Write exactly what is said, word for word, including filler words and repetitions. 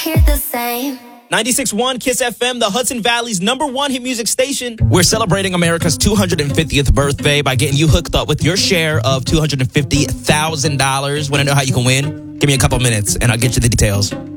hear the same. ninety-six point one Kiss F M, the Hudson Valley's number one hit music station. We're celebrating America's two hundred fiftieth birthday by getting you hooked up with your share of two hundred fifty thousand dollars. Want to know how you can win? Give me a couple minutes and I'll get you the details.